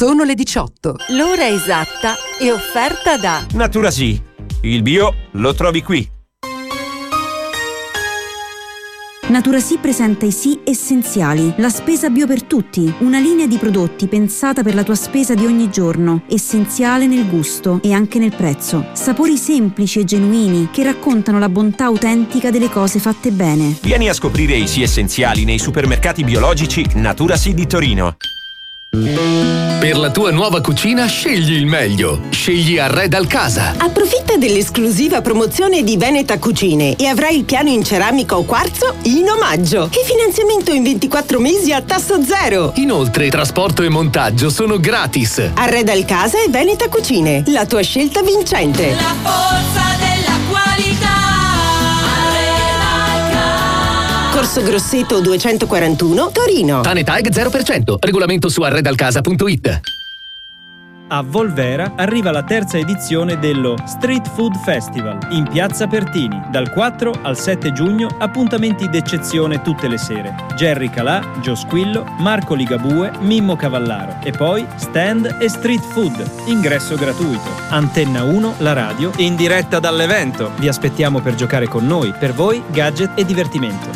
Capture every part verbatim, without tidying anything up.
Sono le diciotto. L'ora esatta è offerta da Naturasì. Il bio lo trovi qui. Naturasì presenta i Sì Essenziali, la spesa bio per tutti, una linea di prodotti pensata per la tua spesa di ogni giorno, essenziale nel gusto e anche nel prezzo. Sapori semplici e genuini che raccontano la bontà autentica delle cose fatte bene. Vieni a scoprire i Sì Essenziali nei supermercati biologici Naturasì di Torino. Per la tua nuova cucina scegli il meglio. Scegli Arredal Casa. Approfitta dell'esclusiva promozione di Veneta Cucine e avrai il piano in ceramica o quarzo in omaggio e finanziamento in ventiquattro mesi a tasso zero. Inoltre trasporto e montaggio sono gratis. Arredal Casa e Veneta Cucine, la tua scelta vincente. La forza della qualità. Corso Grosseto duecentoquarantuno, Torino. Tanetag zero per cento. Regolamento su arredalcasa punto it. A Volvera arriva la terza edizione dello Street Food Festival in Piazza Pertini. Dal quattro al sette giugno, appuntamenti d'eccezione tutte le sere. Jerry Calà, Gio Squillo, Marco Ligabue, Mimmo Cavallaro. E poi stand e street food. Ingresso gratuito. Antenna uno, la radio, in diretta dall'evento. Vi aspettiamo per giocare con noi. Per voi, gadget e divertimento.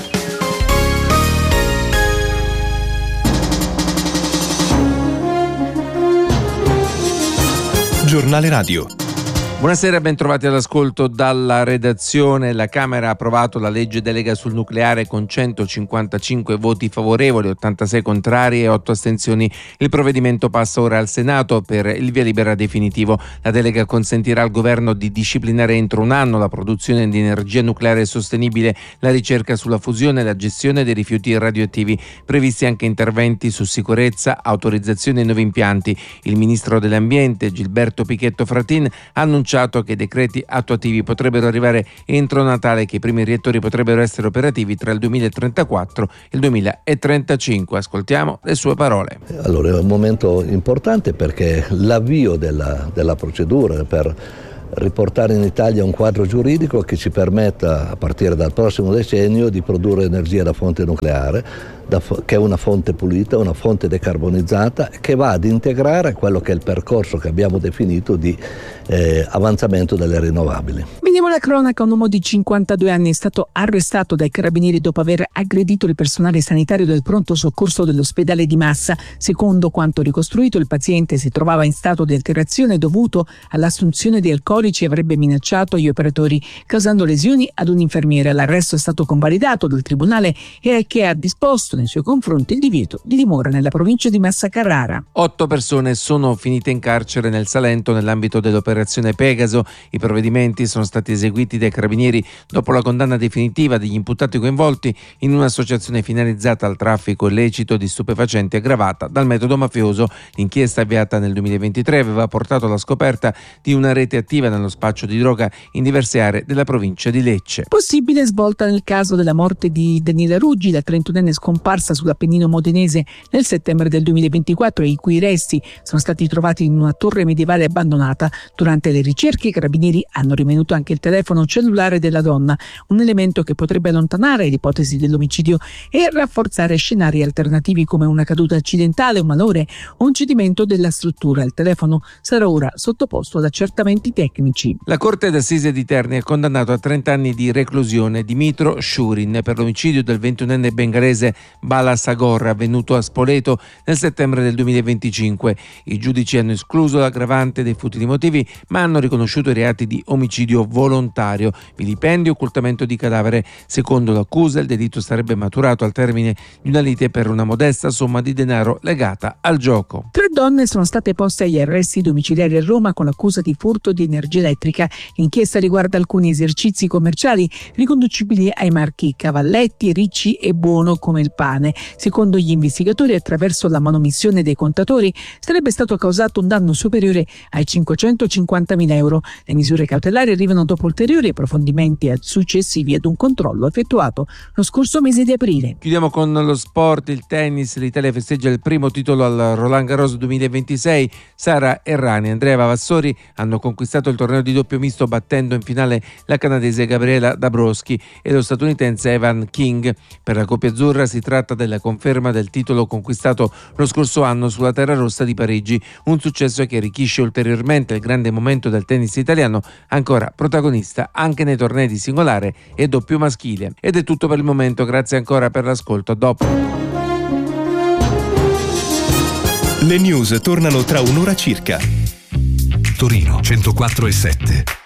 Giornale Radio. Buonasera, ben trovati all'ascolto dalla redazione. La Camera ha approvato la legge delega sul nucleare con centocinquantacinque voti favorevoli, ottantasei contrari e otto astensioni. Il provvedimento passa ora al Senato per il via libera definitivo. La delega consentirà al governo di disciplinare entro un anno la produzione di energia nucleare sostenibile, la ricerca sulla fusione e la gestione dei rifiuti radioattivi. Previsti anche interventi su sicurezza, autorizzazione ai nuovi impianti. Il ministro dell'Ambiente, Gilberto Pichetto Fratin, ha annunciato che i decreti attuativi potrebbero arrivare entro Natale e che i primi reattori potrebbero essere operativi tra il duemilatrentaquattro e il duemilatrentacinque. Ascoltiamo le sue parole. Allora, è un momento importante perché l'avvio della, della procedura per riportare in Italia un quadro giuridico che ci permetta, a partire dal prossimo decennio, di produrre energia da fonte nucleare, da, che è una fonte pulita, una fonte decarbonizzata, che va ad integrare quello che è il percorso che abbiamo definito di eh, avanzamento delle rinnovabili. Veniamo alla cronaca. Un uomo di cinquantadue anni è stato arrestato dai carabinieri dopo aver aggredito il personale sanitario del pronto soccorso dell'ospedale di Massa. Secondo quanto ricostruito, il paziente si trovava in stato di alterazione dovuto all'assunzione di alcolici e avrebbe minacciato gli operatori, causando lesioni ad un'infermiera. L'arresto è stato convalidato dal tribunale e che ha disposto nei suoi confronti il divieto di dimora nella provincia di Massa Carrara. Otto persone sono finite in carcere nel Salento nell'ambito dell'operazione Pegaso. I provvedimenti sono stati eseguiti dai carabinieri dopo la condanna definitiva degli imputati coinvolti in un'associazione finalizzata al traffico illecito di stupefacenti aggravata dal metodo mafioso. L'inchiesta avviata nel duemilaventitré aveva portato alla scoperta di una rete attiva nello spaccio di droga in diverse aree della provincia di Lecce. Possibile svolta nel caso della morte di Daniela Ruggi, la trentunenne scomparsa sull'Appennino modenese nel settembre del duemilaventiquattro e i cui resti sono stati trovati in una torre medievale abbandonata. Durante le ricerche i carabinieri hanno rinvenuto anche il telefono cellulare della donna, un elemento che potrebbe allontanare l'ipotesi dell'omicidio e rafforzare scenari alternativi come una caduta accidentale, un malore o un cedimento della struttura. Il telefono sarà ora sottoposto ad accertamenti tecnici. La Corte d'Assise di Terni ha condannato a trenta anni di reclusione Dimitro Shurin per l'omicidio del ventunenne bengalese Bala Sagor, avvenuto a Spoleto nel settembre del duemilaventicinque. I giudici hanno escluso l'aggravante dei futili motivi, ma hanno riconosciuto i reati di omicidio volontario, vilipendio e occultamento di cadavere. Secondo l'accusa, il delitto sarebbe maturato al termine di una lite per una modesta somma di denaro legata al gioco. Tre donne sono state poste agli arresti domiciliari a Roma con l'accusa di furto di energia elettrica. L'inchiesta riguarda alcuni esercizi commerciali riconducibili ai marchi Cavalletti, Ricci e Buono come il pane. Secondo gli investigatori, attraverso la manomissione dei contatori sarebbe stato causato un danno superiore ai cinquecentocinquantamila euro. Le misure cautelari arrivano dopo ulteriori approfondimenti successivi ad un controllo effettuato lo scorso mese di aprile. Chiudiamo con lo sport, il tennis. L'Italia festeggia il primo titolo al Roland Garros duemilaventisei. Sara Errani e Andrea Vavassori hanno conquistato il torneo di doppio misto battendo in finale la canadese Gabriela Dabrowski e lo statunitense Evan King. Per la coppia azzurra si tratta tratta della conferma del titolo conquistato lo scorso anno sulla terra rossa di Parigi, un successo che arricchisce ulteriormente il grande momento del tennis italiano, ancora protagonista anche nei tornei di singolare e doppio maschile. Ed è tutto per il momento, grazie ancora per l'ascolto, a dopo. Le news tornano tra un'ora circa. Torino centoquattro e sette.